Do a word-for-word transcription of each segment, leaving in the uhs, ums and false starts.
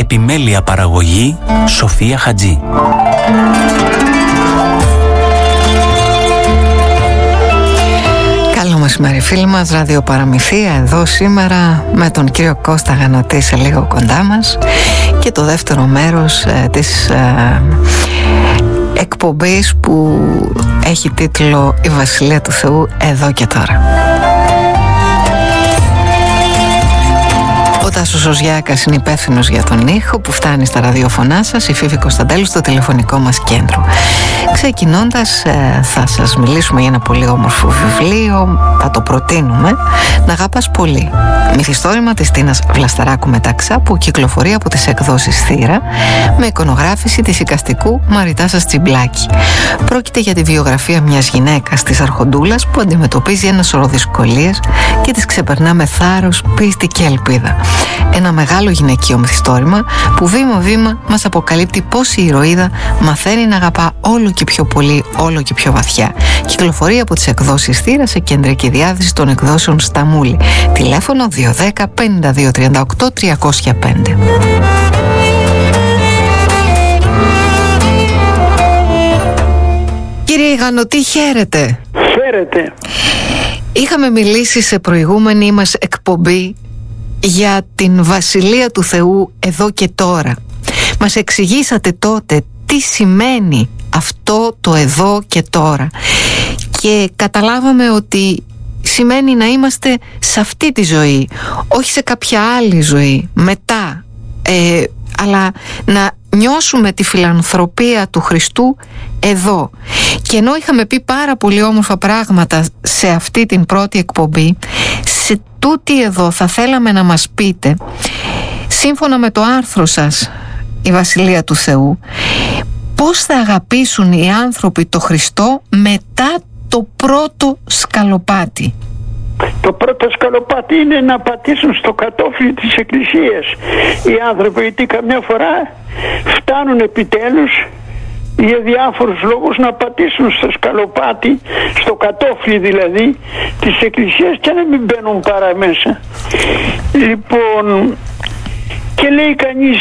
Επιμέλεια παραγωγή Σοφία Χατζή. Καλό μεσημέρι φίλοι μας, ραδιοπαραμυθία εδώ σήμερα με τον κύριο Κώστα Γανωτή σε λίγο κοντά μας και το δεύτερο μέρος ε, της ε, εκπομπής που έχει τίτλο «Η Βασιλεία του Θεού εδώ και τώρα». Ο Τάσος Ζοζιάκας είναι υπεύθυνος για τον ήχο που φτάνει στα ραδιοφωνά σας, η Φίβη Κωνσταντέλου στο τηλεφωνικό μας κέντρο. Ξεκινώντας, ε, θα σας μιλήσουμε για ένα πολύ όμορφο βιβλίο, θα το προτείνουμε, «Να αγαπάς πολύ». Μυθιστόρημα της Τίνας Βλασταράκου Μεταξά που κυκλοφορεί από τις εκδόσεις Θύρα με εικονογράφηση της εικαστικού Μαριτάσας Τσιμπλάκη. Πρόκειται για τη βιογραφία μιας γυναίκας της Αρχοντούλας που αντιμετωπίζει ένα σωρό δυσκολίες και τις ξεπερνά με θάρρος, πίστη και ελπίδα. Ένα μεγάλο γυναικείο μυθιστόρημα που βήμα-βήμα μας αποκαλύπτει πως η ηρωίδα μαθαίνει να αγαπά όλο και πιο πολύ, όλο και πιο βαθιά. Κυκλοφορεί από τις εκδόσεις Θύρα σε κεντρική διάθεση των εκδόσεων Σταμούλη. Τηλέφωνο δύο ένα μηδέν πέντε δύο τρία οκτώ τρία μηδέν πέντε. Κύριε Γανωτή, χαίρετε. Χαίρετε. Είχαμε μιλήσει σε προηγούμενη μας εκπομπή για την Βασιλεία του Θεού εδώ και τώρα. Μας εξηγήσατε τότε τι σημαίνει αυτό το εδώ και τώρα και καταλάβαμε ότι σημαίνει να είμαστε σε αυτή τη ζωή, όχι σε κάποια άλλη ζωή μετά, ε, αλλά να νιώσουμε τη φιλανθρωπία του Χριστού εδώ. Και ενώ είχαμε πει πάρα πολύ όμορφα πράγματα σε αυτή την πρώτη εκπομπή, σε τούτη εδώ θα θέλαμε να μας πείτε, σύμφωνα με το άρθρο σας «Η Βασιλεία του Θεού», πώς θα αγαπήσουν οι άνθρωποι το Χριστό μετά το πρώτο σκαλοπάτι. Το πρώτο σκαλοπάτι είναι να πατήσουν στο κατόφλι της Εκκλησίας οι άνθρωποι, γιατί καμιά φορά φτάνουν επιτέλους για διάφορους λόγους να πατήσουν στο σκαλοπάτι, στο κατόφλι δηλαδή της Εκκλησίας, και να μην μπαίνουν παρά μέσα. Λοιπόν, και λέει κανείς,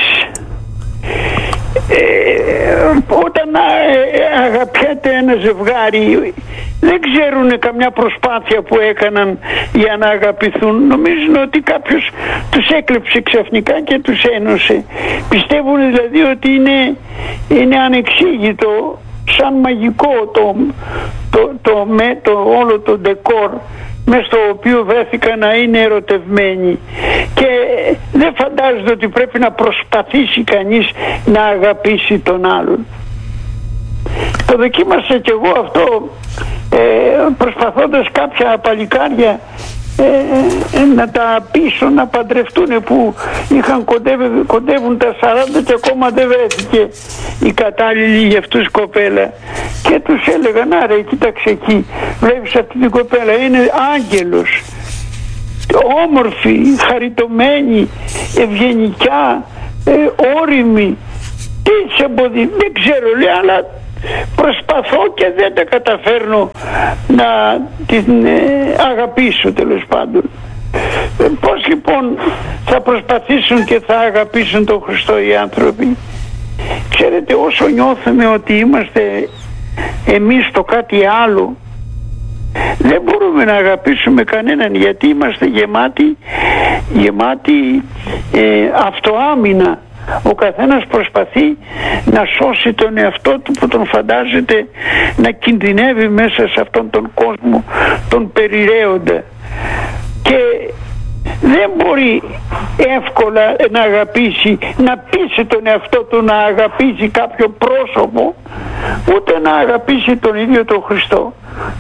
Ε, όταν ε, αγαπιέται ένα ζευγάρι, δεν ξέρουν καμιά προσπάθεια που έκαναν για να αγαπηθούν. Νομίζουν ότι κάποιος τους έκλεψε ξαφνικά και τους ένωσε. Πιστεύουν δηλαδή ότι είναι, είναι ανεξήγητο, σαν μαγικό το, το, το, με, το όλο το ντεκόρ μες στο οποίο βρέθηκαν να είναι ερωτευμένοι, και δεν φαντάζονται ότι πρέπει να προσπαθήσει κανείς να αγαπήσει τον άλλον. Το δοκίμασα κι εγώ αυτό, ε, προσπαθώντας κάποια παλικάρια ε, ε, να τα πείσω να παντρευτούν, που είχαν κοντεύει, κοντεύουν τα σαράντα και ακόμα δεν βρέθηκε η κατάλληλη για αυτούς κοπέλα, και τους έλεγα, να ρε, κοίταξε εκεί, βλέπεις αυτή την κοπέλα, είναι άγγελος, όμορφη, χαριτωμένη, ευγενικιά, ε, όρημη, τι σε εμποδίζει, δεν ξέρω, λέει, αλλά προσπαθώ και δεν τα καταφέρνω να την ε, αγαπήσω, τέλος πάντων. Ε, πώς λοιπόν θα προσπαθήσουν και θα αγαπήσουν τον Χριστό οι άνθρωποι? Ξέρετε, όσο νιώθουμε ότι είμαστε εμείς το κάτι άλλο, δεν μπορούμε να αγαπήσουμε κανέναν, γιατί είμαστε γεμάτοι, γεμάτοι ε, αυτοάμυνα. Ο καθένας προσπαθεί να σώσει τον εαυτό του που τον φαντάζεται να κινδυνεύει μέσα σε αυτόν τον κόσμο, τον περιραίοντα, και δεν μπορεί εύκολα να αγαπήσει, να πείσει τον εαυτό του να αγαπήσει κάποιο πρόσωπο, ούτε να αγαπήσει τον ίδιο τον Χριστό.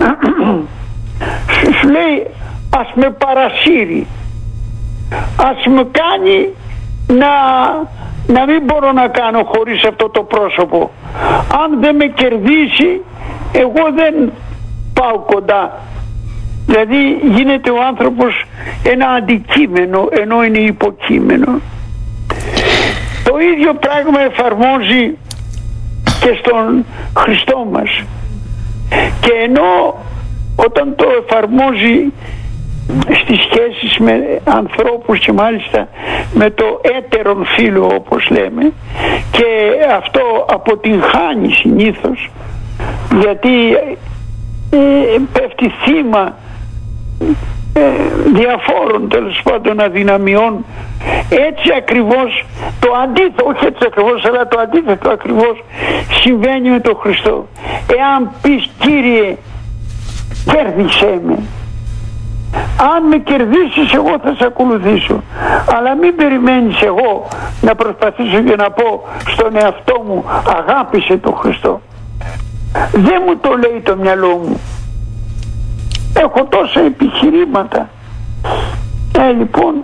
Σου λέει, ας με παρασύρει, ας με κάνει να, να μην μπορώ να κάνω χωρίς αυτό το πρόσωπο. Αν δεν με κερδίσει, εγώ δεν πάω κοντά. Δηλαδή γίνεται ο άνθρωπος ένα αντικείμενο, ενώ είναι υποκείμενο. Το ίδιο πράγμα εφαρμόζει και στον Χριστό μας. Και ενώ όταν το εφαρμόζει στις σχέσεις με ανθρώπους και μάλιστα με το έτερον φύλο όπως λέμε, και αυτό αποτυγχάνει συνήθως, γιατί ε, πέφτει θύμα ε, διαφόρων τέλος πάντων αδυναμιών. Έτσι ακριβώς το αντίθετο, όχι έτσι ακριβώς, αλλά το αντίθετο ακριβώς συμβαίνει με τον Χριστό. Εάν πεις Κύριε κέρδισέ με, αν με κερδίσεις εγώ θα σε ακολουθήσω, αλλά μην περιμένεις εγώ να προσπαθήσω και να πω στον εαυτό μου αγάπησε τον Χριστό. Δεν μου το λέει το μυαλό μου, έχω τόσα επιχειρήματα. Ε, λοιπόν,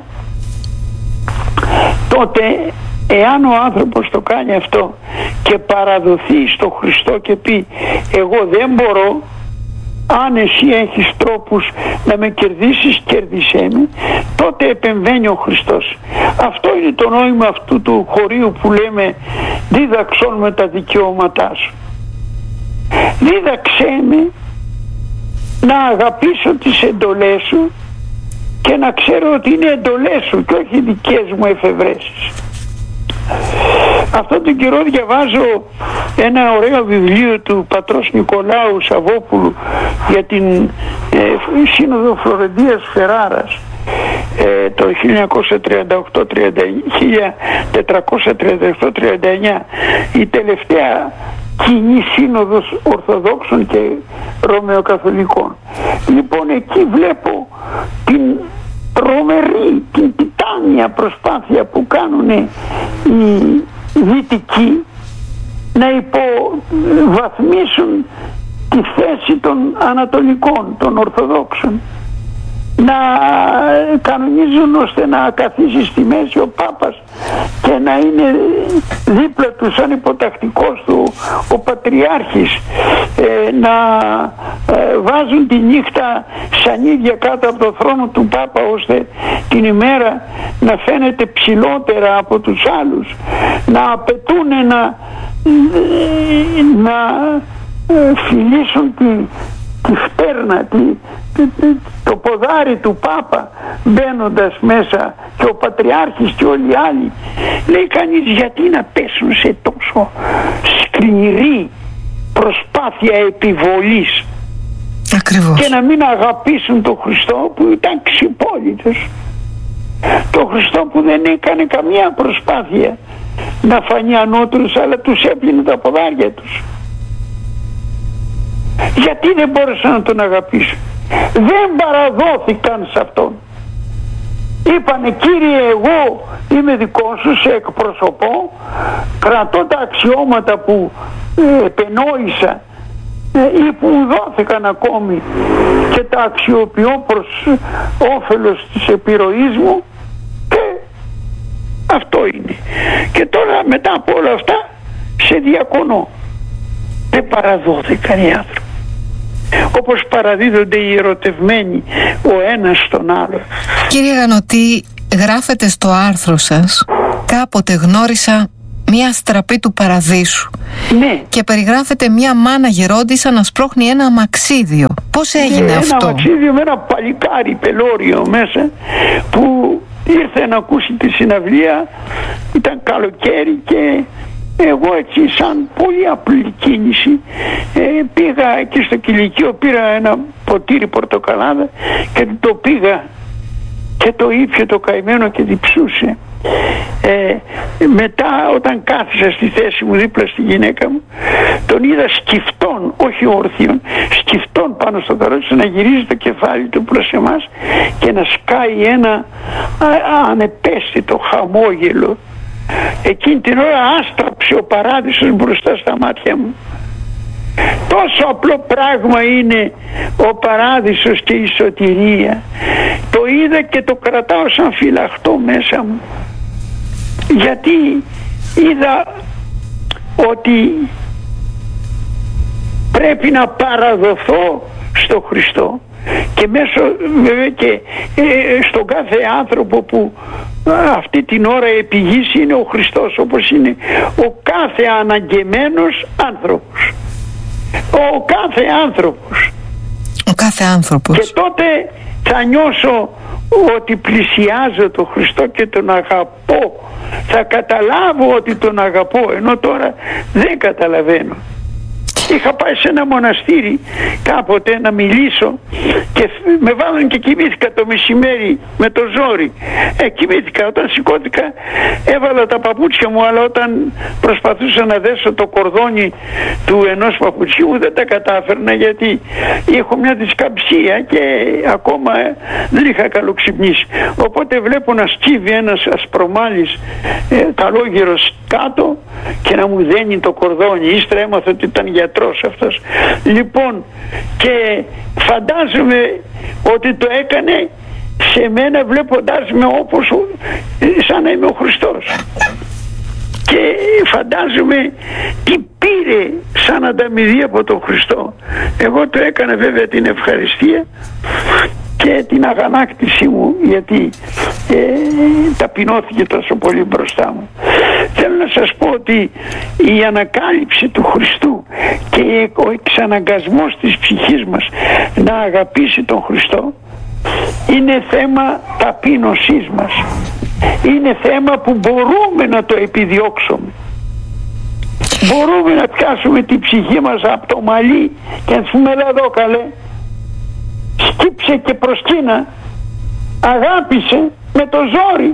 τότε εάν ο άνθρωπος το κάνει αυτό και παραδοθεί στο Χριστό και πει εγώ δεν μπορώ, αν εσύ έχεις τρόπους να με κερδίσεις, κέρδισέ με, τότε επεμβαίνει ο Χριστός. Αυτό είναι το νόημα αυτού του χωρίου που λέμε δίδαξόν με τα δικαιώματά σου. Δίδαξέ με να αγαπήσω τις εντολές σου και να ξέρω ότι είναι εντολές σου και όχι δικές μου εφευρέσεις. Αυτό τον καιρό διαβάζω ένα ωραίο βιβλίο του πατρός Νικολάου Σαββόπουλου για την ε, Σύνοδο Φλωρεντίας Φεράρας ε, το χίλια εννιακόσια τριάντα οκτώ τριάντα εννιά, η τελευταία κοινή σύνοδος Ορθοδόξων και Ρωμαιοκαθολικών. Λοιπόν, εκεί βλέπω την τρομερή, την τιτάνια προσπάθεια που κάνουν οι δυτικοί να υποβαθμίσουν τη θέση των Ανατολικών, των Ορθοδόξων, να κανονίζουν ώστε να καθίσει στη μέση ο Πάπας και να είναι δίπλα του σαν υποτακτικός του ο Πατριάρχης, ε, να ε, βάζουν τη νύχτα σανίδια κάτω από το θρόνο του Πάπα ώστε την ημέρα να φαίνεται ψηλότερα από τους άλλους, να απαιτούν να, να φιλήσουν τη τη φτέρνα, τη, τη, τη, το ποδάρι του Πάπα μπαίνοντας μέσα και ο Πατριάρχης και όλοι οι άλλοι. Λέει κανείς γιατί να πέσουν σε τόσο σκληρή προσπάθεια επιβολής. Ακριβώς. Και να μην αγαπήσουν τον Χριστό που ήταν ξυπόλυτος, τον Χριστό που δεν έκανε καμία προσπάθεια να φανεί ανώτερος, αλλά τους έπλυνε τα ποδάρια τους. Γιατί δεν μπόρεσαν να τον αγαπήσουν? Δεν παραδόθηκαν σε αυτόν. Είπανε Κύριε εγώ είμαι δικό σου, σε εκπροσωπώ, κρατώ τα αξιώματα που ε, επενόησα ε, ή που μου δόθηκαν ακόμη και τα αξιοποιώ προς όφελος της επιρροής μου, και αυτό είναι. Και τώρα μετά από όλα αυτά σε διακονώ. Δεν παραδόθηκαν οι άνθρωποι όπως παραδίδονται οι ερωτευμένοι ο ένας στον άλλο. Κύριε Γανωτή, γράφετε στο άρθρο σας κάποτε γνώρισα μια στραπή του παραδείσου. Ναι. Και περιγράφεται μια μάνα γερόντισσα να σπρώχνει ένα αμαξίδιο. Πώς έγινε ναι, αυτό? Ένα αμαξίδιο με ένα παλικάρι πελώριο μέσα που ήρθε να ακούσει τη συναυλία. Ήταν καλοκαίρι και εγώ έτσι σαν πολύ απλή κίνηση ε, πήγα εκεί στο κηλικείο, πήρα ένα ποτήρι πορτοκαλάδα και το πήγα και το ήπια το καημένο και διψούσε. Ε, μετά όταν κάθισα στη θέση μου δίπλα στη γυναίκα μου, τον είδα σκυφτών, όχι όρθιον, σκυφτών πάνω στο καρότσι, να γυρίζει το κεφάλι του προς εμάς και να σκάει ένα α, ανεπαίσθητο χαμόγελο. Εκείνη την ώρα άστραψε ο παράδεισος μπροστά στα μάτια μου. Τόσο απλό πράγμα είναι ο παράδεισος και η σωτηρία. Το είδα και το κρατάω σαν φυλαχτό μέσα μου, γιατί είδα ότι πρέπει να παραδοθώ στο Χριστό και μέσω βέβαια και ε, στον κάθε άνθρωπο που αυτή την ώρα επί γης είναι ο Χριστός, όπως είναι ο κάθε αναγκεμένος άνθρωπος, ο κάθε άνθρωπος ο κάθε άνθρωπος. και τότε θα νιώσω ότι πλησιάζω τον Χριστό και τον αγαπώ, θα καταλάβω ότι τον αγαπώ, ενώ τώρα δεν καταλαβαίνω. Είχα πάει σε ένα μοναστήρι κάποτε να μιλήσω και με βάλαν και κοιμήθηκα το μεσημέρι με το ζόρι. Ε, κοιμήθηκα. Όταν σηκώθηκα έβαλα τα παπούτσια μου, αλλά όταν προσπαθούσα να δέσω το κορδόνι του ενός παπουτσιού δεν τα κατάφερνα, γιατί έχω μια δισκαψία και ακόμα δεν είχα καλοξυπνήσει. Οπότε βλέπω να σκύβει ένας ασπρομάλης ε, καλόγερος κάτω και να μου δένει το κορδόνι. Ύστερα έμαθα ότι ήταν γιατρός αυτός. Λοιπόν, και φαντάζομαι ότι το έκανε σε μένα, βλέποντάς με όπως σαν να είμαι ο Χριστός. Και φαντάζομαι τι πήρε σαν ανταμοιβή από τον Χριστό. Εγώ το έκανα βέβαια την ευχαριστία και την αγανάκτησή μου, γιατί ε, ταπεινώθηκε τόσο πολύ μπροστά μου. Θέλω να σας πω ότι η ανακάλυψη του Χριστού και ο εξαναγκασμός της ψυχής μας να αγαπήσει τον Χριστό είναι θέμα ταπείνωσής μας. Είναι θέμα που μπορούμε να το επιδιώξουμε. Μπορούμε να πιάσουμε την ψυχή μας από το μαλλί και να πούμε, έλα εδώ καλέ, σκύψε και προσκύνα, αγάπησε με το ζόρι.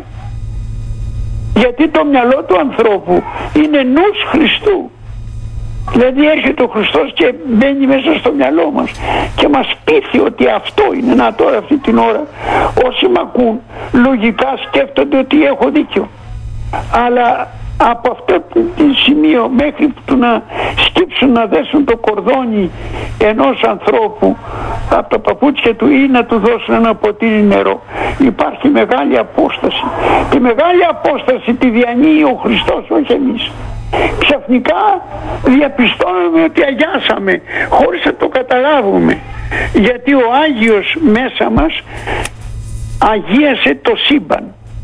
Γιατί το μυαλό του ανθρώπου είναι νους Χριστού. Δηλαδή έρχεται ο Χριστός και μπαίνει μέσα στο μυαλό μας και μας πείθει ότι αυτό είναι. Να τώρα αυτή την ώρα όσοι μ' ακούν λογικά σκέφτονται ότι έχω δίκιο. Αλλά από αυτό το σημείο μέχρι που να σκύψουν να δέσουν το κορδόνι ενός ανθρώπου από τα παπούτσια του ή να του δώσουν ένα ποτήρι νερό, υπάρχει μεγάλη απόσταση. Τη μεγάλη απόσταση τη διανύει ο Χριστός, όχι εμείς. Ξαφνικά διαπιστώνουμε ότι αγιάσαμε χωρίς να το καταλάβουμε, γιατί ο Άγιος μέσα μας αγίασε το σύμπαν.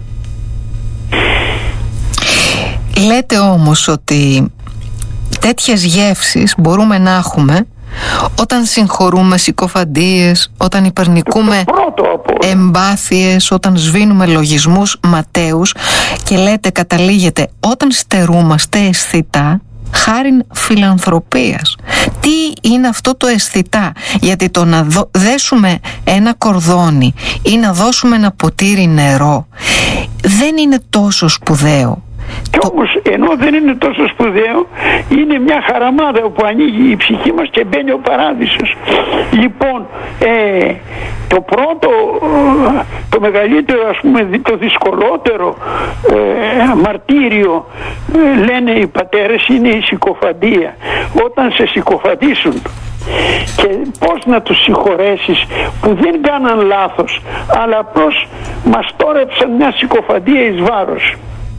Λέτε όμως ότι τέτοιες γεύσεις μπορούμε να έχουμε όταν συγχωρούμε συκοφαντίες, όταν υπερνικούμε εμπάθειες, όταν σβήνουμε λογισμούς ματέους, και λέτε καταλήγεται όταν στερούμαστε αισθητά χάριν φιλανθρωπίας. Τι είναι αυτό το αισθητά? Γιατί το να δω, δέσουμε ένα κορδόνι ή να δώσουμε ένα ποτήρι νερό δεν είναι τόσο σπουδαίο. Κι όμως ενώ δεν είναι τόσο σπουδαίο, είναι μια χαραμάδα που ανοίγει η ψυχή μας και μπαίνει ο παράδεισος. Λοιπόν, ε, το πρώτο, το μεγαλύτερο, ας πούμε, το δυσκολότερο ε, μαρτύριο, ε, λένε οι πατέρες, είναι η συκοφαντία. Όταν σε συκοφαντήσουν, και πώς να τους συγχωρέσεις που δεν κάναν λάθος, αλλά απλώς μας τόρεψαν μια συκοφαντία εις βάρος.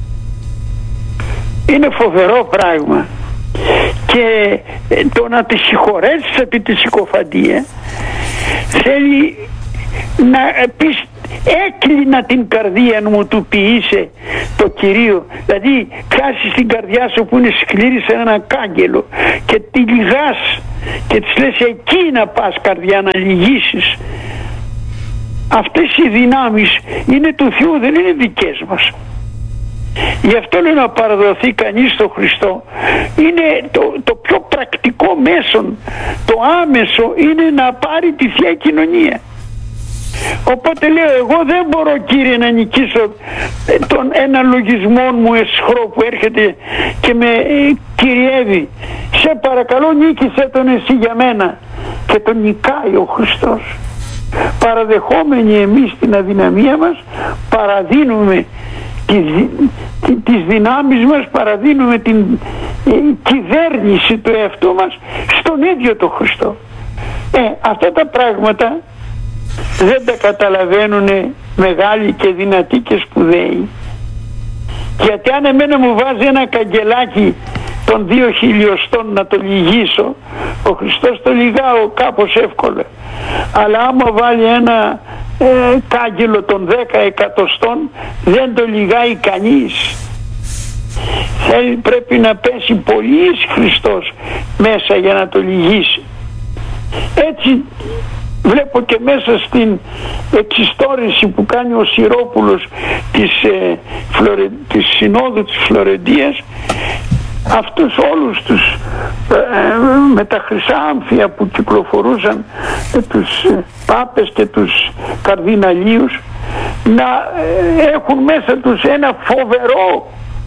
Είναι φοβερό πράγμα. Και το να τη συγχωρέσεις από τη συκοφαντία θέλει να πεις, έκλεινα την καρδία μου, του ποιήσε το Κυρίο. Δηλαδή πιάσεις την καρδιά σου που είναι σκληρή σαν ένα κάγκελο και τη λυγάς και της λες, εκεί να πας καρδιά να λυγίσεις. Αυτές οι δυνάμεις είναι του Θεού, δεν είναι δικές μας. Γι' αυτό λέω να παραδοθεί κανείς στον Χριστό. Είναι το, το πιο πρακτικό μέσον, το άμεσο είναι να πάρει τη Θεία Κοινωνία. Οπότε λέω, εγώ δεν μπορώ, Κύριε, να νικήσω τον ένα λογισμό μου εσχρό που έρχεται και με κυριεύει. Σε παρακαλώ, νίκησε τον εσύ για μένα. Και τον νικάει ο Χριστός. Παραδεχόμενοι εμείς την αδυναμία μας, παραδίνουμε τις δυνάμεις μας, παραδίνουμε την ε, κυβέρνηση του εαυτού μας στον ίδιο τον Χριστό. Ε, αυτά τα πράγματα δεν τα καταλαβαίνουν μεγάλοι και δυνατοί και σπουδαίοι. Γιατί αν εμένα μου βάζει ένα καγκελάκι των δύο χιλιοστών να το λυγίσω, ο Χριστός το λυγάω κάπως εύκολα. Αλλά άμα βάλει ένα ε, κάγκελο των δέκα εκατοστών, δεν το λυγάει κανείς. Θέλει, πρέπει να πέσει πολύς Χριστός μέσα για να το λυγίσει. Έτσι βλέπω και μέσα στην εξιστόρηση που κάνει ο Σιρόπουλος της, ε, Φλωρε, της Συνόδου της Φλωρεντίας, αυτούς όλους τους ε, με τα χρυσά άμφια που κυκλοφορούσαν, ε, τους ε, πάπες και τους καρδιναλίους, να ε, έχουν μέσα τους ένα φοβερό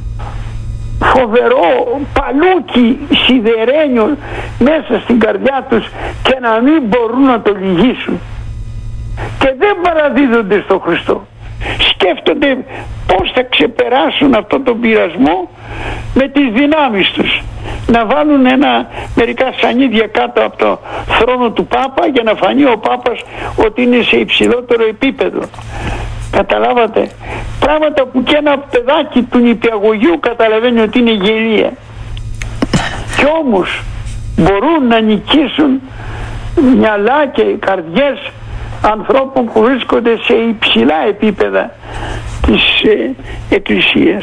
φοβερό παλούκι σιδερένιο μέσα στην καρδιά τους και να μην μπορούν να το λυγίσουν, και δεν παραδίδονται στο Χριστό. Σκέφτονται πώς θα ξεπεράσουν αυτόν τον πειρασμό με τις δυνάμεις τους, να βάλουν ένα, μερικά σανίδια κάτω από το θρόνο του Πάπα για να φανεί ο Πάπας ότι είναι σε υψηλότερο επίπεδο. Καταλάβατε, πράγματα που και ένα παιδάκι του νηπιαγωγείου καταλαβαίνει ότι είναι γελία, κι όμως μπορούν να νικήσουν μυαλά και καρδιές ανθρώπων που βρίσκονται σε υψηλά επίπεδα της ε, Εκκλησίας.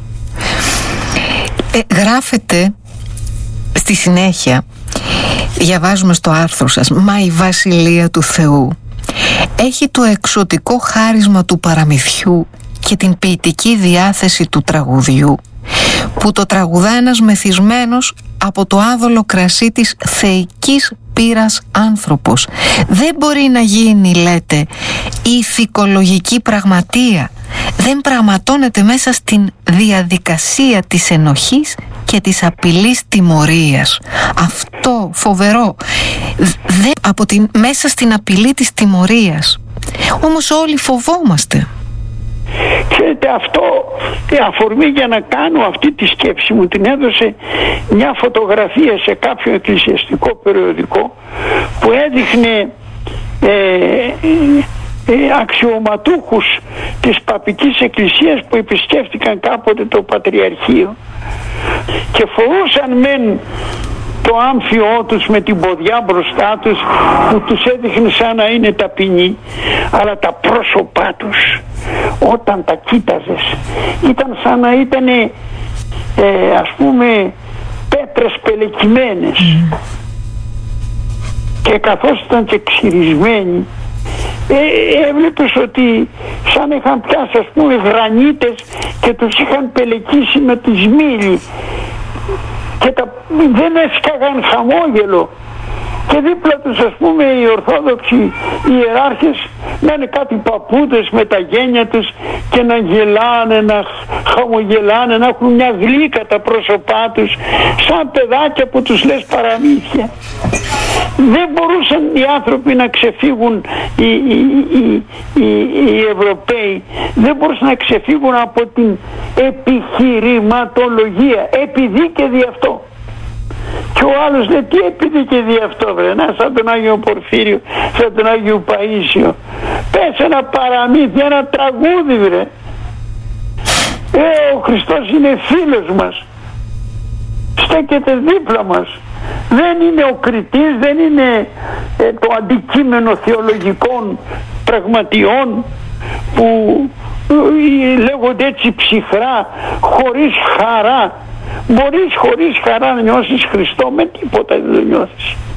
Ε, γράφετε στη συνέχεια, διαβάζουμε στο άρθρο σας, «Μα η Βασιλεία του Θεού έχει το εξωτικό χάρισμα του παραμυθιού και την ποιητική διάθεση του τραγουδιού, που το τραγουδά ένας μεθυσμένος από το άδολο κρασί της θεϊκής πείρας άνθρωπος. Δεν μπορεί να γίνει, λέτε, ηθικολογική πραγματεία. Δεν πραγματώνεται μέσα στην διαδικασία της ενοχής και της απειλής τιμωρίας». Αυτό φοβερό. Δε, από την, μέσα στην απειλή της τιμωρίας. Όμως όλοι φοβόμαστε. Ξέρετε, αυτό η αφορμή για να κάνω αυτή τη σκέψη μου την έδωσε μια φωτογραφία σε κάποιο εκκλησιαστικό περιοδικό που έδειχνε ε, ε, αξιωματούχους της Παπικής Εκκλησίας που επισκέφτηκαν κάποτε το Πατριαρχείο και φορούσαν μεν το άμφιό τους με την ποδιά μπροστά τους που τους έδειχνε σαν να είναι ταπεινοί, αλλά τα πρόσωπά τους όταν τα κοίταζες ήταν σαν να ήταν ε, ας πούμε πέτρες πελεκυμένες, mm. και καθώς ήταν και ξυρισμένοι ε, έβλεπες ότι σαν είχαν πιάσει ας πούμε γρανίτες και τους είχαν πελεκίσει με τη σμήλη και τα, δεν έσκαγαν χαμόγελο, και δίπλα τους ας πούμε οι Ορθόδοξοι ιεράρχες να είναι κάτι παππούδες με τα γένια τους και να γελάνε, να χαμογελάνε, να έχουν μια γλύκα τα πρόσωπά τους σαν παιδάκια που τους λες παραμύθια. Δεν μπορούσαν οι άνθρωποι να ξεφύγουν, οι, οι, οι, οι, οι Ευρωπαίοι δεν μπορούσαν να ξεφύγουν από την επιχειρηματολογία, επειδή και δι' αυτό. Και ο άλλος λέει, τι επειδή και δι' αυτό βρε, να σαν τον Άγιο Πορφύριο, σαν τον Άγιο Παΐσιο, πες ένα παραμύθι, ένα τραγούδι βρε. Ε, ο Χριστός είναι φίλος μας, στέκεται δίπλα μας, δεν είναι ο κριτής, δεν είναι ε, το αντικείμενο θεολογικών πραγματιών που ε, λέγονται έτσι ψυχρά, χωρίς χαρά. Μπορείς χωρίς χαρά να νιώσεις Χριστό, με τίποτα δεν το νιώθεις.